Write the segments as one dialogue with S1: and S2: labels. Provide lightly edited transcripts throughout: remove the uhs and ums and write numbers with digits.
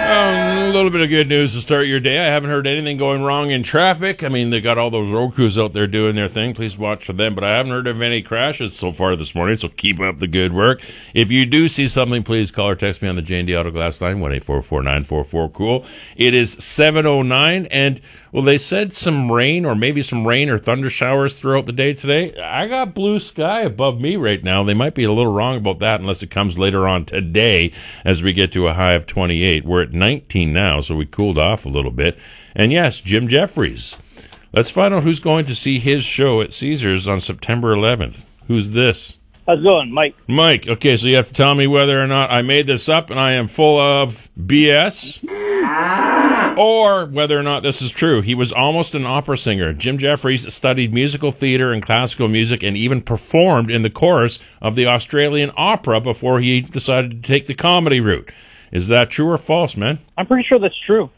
S1: A little bit of good news to start your day. I haven't heard anything going wrong in traffic. I mean, they got all those road crews out there doing their thing. Please watch for them. But I haven't heard of any crashes so far this morning, so keep up the good work. If you do see something, please call or text me on the J&D Auto Glass line, 1-844-944-COOL. It is 7:09, and, well, they said some rain or maybe some rain or thunder showers throughout the day today. I got blue sky above me right now. They might be a little wrong about that unless it comes later on today as we get to a high of 28. We're at 19 now, so we cooled off a little bit. And yes, Jim Jeffries. Let's find out who's going to see his show at Caesars on September 11th. Who's this?
S2: How's it going, Mike?
S1: Mike, okay, so you have to tell me whether or not I made this up and I am full of BS, or whether or not this is true. He was almost an opera singer. Jim Jeffries studied musical theater and classical music and even performed in the chorus of the Australian opera before he decided to take the comedy route. Is that true or false, man?
S2: I'm pretty sure that's true.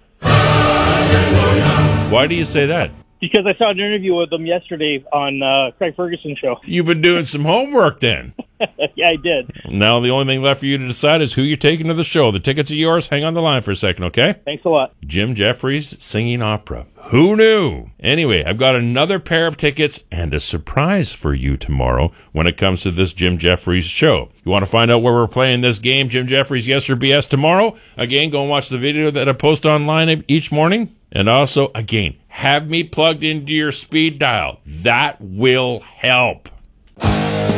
S1: Why do you say that?
S2: Because I saw an interview with him yesterday on Craig Ferguson show.
S1: You've been doing some homework then.
S2: Yeah, I did.
S1: Now the only thing left for you to decide is who you're taking to the show. The tickets are yours. Hang on the line for a second, okay?
S2: Thanks a lot.
S1: Jim Jeffries singing opera. Who knew? Anyway, I've got another pair of tickets and a surprise for you tomorrow when it comes to this Jim Jeffries show. You want to find out where we're playing this game, Jim Jeffries Yes or BS, tomorrow? Again, go and watch the video that I post online each morning. And also, again, have me plugged into your speed dial. That will help.